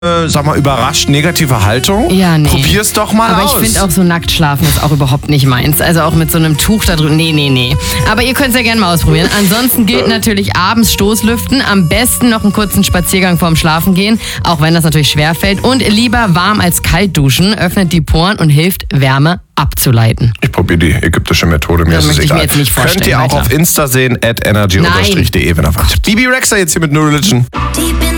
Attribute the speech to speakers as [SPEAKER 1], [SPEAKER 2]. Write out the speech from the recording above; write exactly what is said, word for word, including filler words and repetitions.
[SPEAKER 1] äh, sag mal, überrascht negative Haltung?
[SPEAKER 2] Ja, nee.
[SPEAKER 1] Probier's doch mal
[SPEAKER 2] Aber
[SPEAKER 1] aus.
[SPEAKER 2] ich finde auch so nackt schlafen ist auch überhaupt nicht meins. Also auch mit so einem Tuch da drüben. Nee, nee, nee. Aber ihr könnt es ja gerne mal ausprobieren. Ansonsten gilt natürlich abends Stoßlüften. Am besten noch einen kurzen Spaziergang vorm Schlafen gehen. Auch wenn das natürlich schwerfällt. Und lieber warm als kalt duschen. Öffnet die Poren und hilft, Wärme abzuleiten.
[SPEAKER 1] Ich probiere die ägyptische Methode, mir
[SPEAKER 2] Das
[SPEAKER 1] ist es
[SPEAKER 2] möchte ich mir
[SPEAKER 1] egal.
[SPEAKER 2] jetzt nicht vorstellen,
[SPEAKER 1] Könnt ihr auch
[SPEAKER 2] weiter.
[SPEAKER 1] auf Insta sehen, at energy-de, wenn ihr wollt. Bibi Rexha jetzt hier mit No Religion.